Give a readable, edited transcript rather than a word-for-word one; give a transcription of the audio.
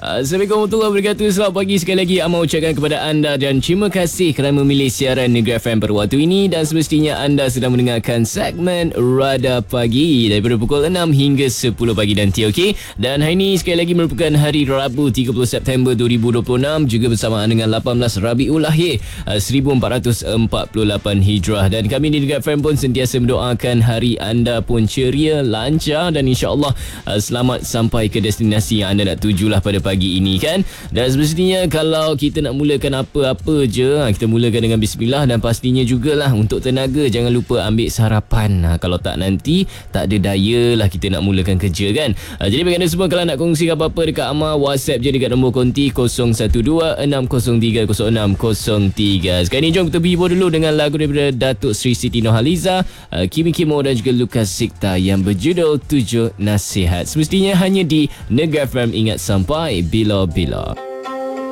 Assalamualaikum warahmatullahi wabarakatuh. Selamat pagi sekali lagi. Amal ucapkan kepada anda dan terima kasih kerana memilih siaran Negeri FM pada waktu ini. Dan semestinya anda sedang mendengarkan segmen Radar Pagi daripada pukul 6 hingga 10 pagi nanti, okey? Dan hari ini sekali lagi merupakan hari Rabu 30 September 2026, juga bersamaan dengan 18 Rabiul Akhir 1448 Hijrah. Dan kami di Negeri FM pun sentiasa mendoakan hari anda pun ceria, lancar dan insya-Allah selamat sampai ke destinasi yang anda nak tujulah pada pagi ini, kan? Dan semestinya kalau kita nak mulakan apa-apa je, kita mulakan dengan bismillah, dan pastinya jugalah untuk tenaga jangan lupa ambil sarapan. Kalau tak nanti tak ada daya lah kita nak mulakan kerja, kan? Jadi bagi anda semua, kalau nak kongsi apa-apa dekat Amal, WhatsApp je dekat nombor konti 0126030603. Sekarang ni jom kita berhibur dulu dengan lagu daripada Datuk Sri Siti Nurhaliza, Kimi Kimo dan juga Lukas Sikta yang berjudul 7 Nasihat. Semestinya hanya di Negeri FM. Ingat sampai bila-bila.